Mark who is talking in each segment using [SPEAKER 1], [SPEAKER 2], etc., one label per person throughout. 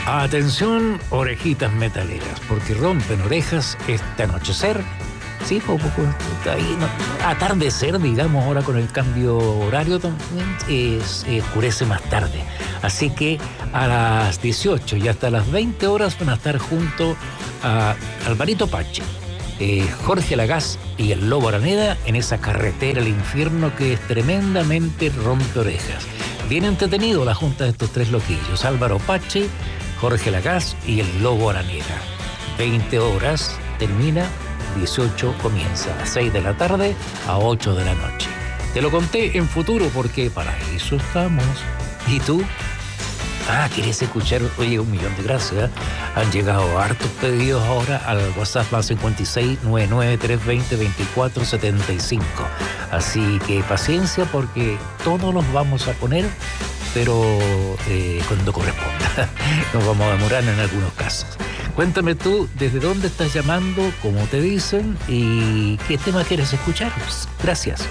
[SPEAKER 1] Atención, orejitas metaleras, porque rompen orejas este anochecer. Sí, poco ahí, atardecer, digamos, ahora con el cambio horario también oscurece más tarde. Así que a las 18 y hasta las 20 horas van a estar junto a Alvarito Pache, Jorge Lagaz y el Lobo Araneda en esa carretera al infierno que es tremendamente rompe orejas. Bien entretenido la junta de estos tres loquillos, Álvaro Pache, Jorge Lagaz y el Lobo Araneda. 20 horas termina, 18 comienza, a 6 de la tarde a 8 de la noche. Te lo conté en futuro porque para eso estamos. ¿Y tú? ¿Quieres escuchar? Oye, 1.000.000 de gracias. Han llegado hartos pedidos ahora al WhatsApp más 56 99 320 24 75. Así que paciencia porque todos los vamos a poner, pero cuando corresponda. Nos vamos a demorar en algunos casos. Cuéntame tú, ¿desde dónde estás llamando? ¿Cómo te dicen? ¿Y qué tema quieres escuchar? Gracias.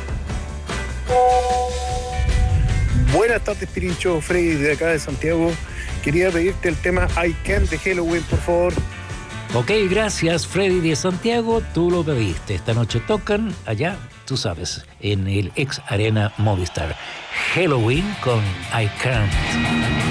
[SPEAKER 2] Buenas tardes, Pirincho, Freddy, de acá de Santiago. Quería pedirte el tema I Can de Helloween, por favor.
[SPEAKER 1] Ok, gracias, Freddy de Santiago. Tú lo pediste. Esta noche tocan allá, tú sabes, en el ex Arena Movistar. Helloween con I Can't.